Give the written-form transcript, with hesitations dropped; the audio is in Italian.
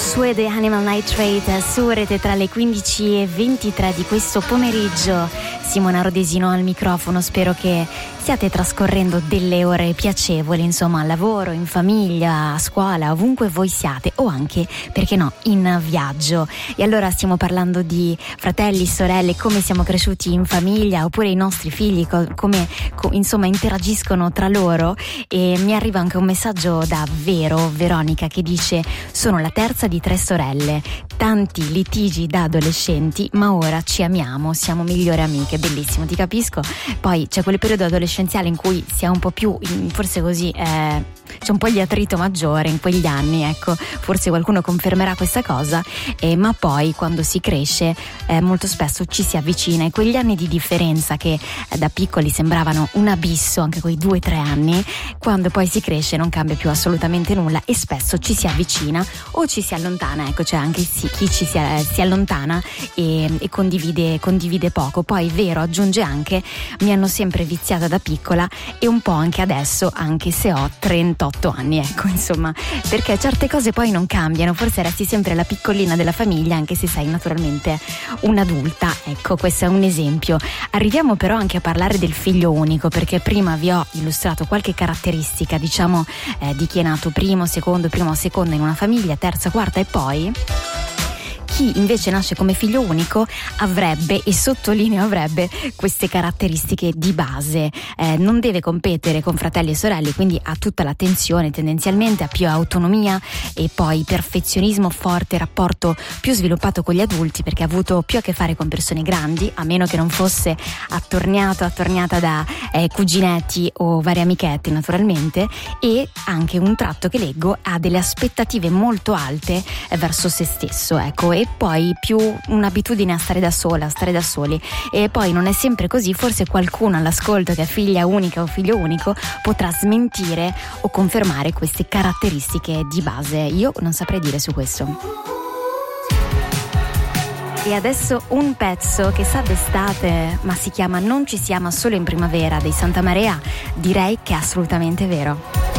Suede Animal Nitrate su Rete tra le 15:23 di questo pomeriggio. Simona Rodesino al microfono, spero che stiate trascorrendo delle ore piacevoli, insomma, al lavoro, in famiglia, a scuola, ovunque voi siate, o anche, perché no, in viaggio. E allora stiamo parlando di fratelli, sorelle, come siamo cresciuti in famiglia, oppure i nostri figli, come insomma interagiscono tra loro. E mi arriva anche un messaggio da Veronica, che dice: sono la terza di 3 sorelle, tanti litigi da adolescenti, ma ora ci amiamo, siamo migliori amiche. Bellissimo, ti capisco. Poi c'è quel periodo adolescenziale in cui si è un po' più, forse così, c'è un po' di attrito maggiore in quegli anni, ecco, forse qualcuno confermerà questa cosa, ma poi quando si cresce molto spesso ci si avvicina, e quegli anni di differenza che da piccoli sembravano un abisso, anche quei 2-3 anni, quando poi si cresce non cambia più assolutamente nulla, e spesso ci si avvicina o ci si allontana, ecco, c'è anche chi ci si allontana e condivide poco. Poi Vero aggiunge anche: mi hanno sempre viziata da piccola e un po' anche adesso, anche se ho 38 anni, ecco, insomma, perché certe cose poi non cambiano, forse resti sempre la piccolina della famiglia anche se sei naturalmente un'adulta, ecco, questo è un esempio. Arriviamo però anche a parlare del figlio unico, perché prima vi ho illustrato qualche caratteristica, diciamo, di chi è nato prima o seconda in una famiglia, terza, quarta, e poi chi invece nasce come figlio unico avrebbe, e sottolineo avrebbe, queste caratteristiche di base. Non deve competere con fratelli e sorelle, quindi ha tutta l'attenzione, tendenzialmente ha più autonomia, e poi perfezionismo forte, rapporto più sviluppato con gli adulti, perché ha avuto più a che fare con persone grandi, a meno che non fosse attorniata da cuginetti o varie amichette, naturalmente. E anche un tratto che leggo: ha delle aspettative molto alte verso se stesso, ecco, e poi più un'abitudine a stare da soli, e poi non è sempre così. Forse qualcuno all'ascolto che è figlia unica o figlio unico potrà smentire o confermare queste caratteristiche di base. Io non saprei dire su questo. E adesso un pezzo che sa d'estate, ma si chiama Non ci si ama solo in primavera, dei Santa Maria. Direi che è assolutamente vero.